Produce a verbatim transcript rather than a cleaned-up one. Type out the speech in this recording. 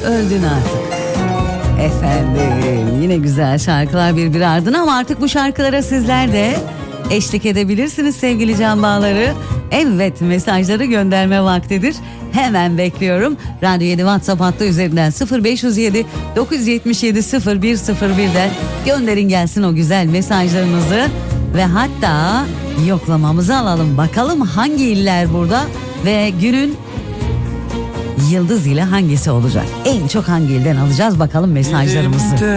öldün artık. Efendim, yine güzel şarkılar birbiri ardına ama artık bu şarkılara sizler de eşlik edebilirsiniz sevgili can bağları. Evet, mesajları gönderme vaktidir. Hemen bekliyorum. Radyo yedi WhatsApp hattı üzerinden sıfır beş yüz yedi dokuz yetmiş yedi sıfır bir sıfır birden gönderin gelsin o güzel mesajlarınızı. Ve hatta yoklamamızı alalım. Bakalım hangi iller burada ve günün yıldız ile hangisi olacak? En çok hangi ilden alacağız bakalım mesajlarımızı.